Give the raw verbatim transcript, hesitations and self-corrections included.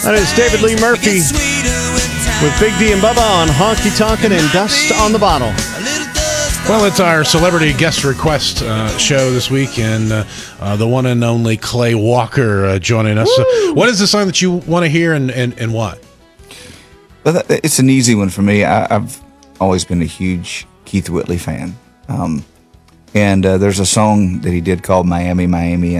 That is David Lee Murphy with Big D and Bubba on Honky Tonkin' and Dust on the Bottle. Well, it's our celebrity guest request uh, show this week, and uh, uh, the one and only Clay Walker uh, joining us. Uh, what is the song that you want to hear, and, and, and why? Well, it's an easy one for me. I, I've always been a huge Keith Whitley fan. Um, and uh, there's a song that he did called Miami, Miami,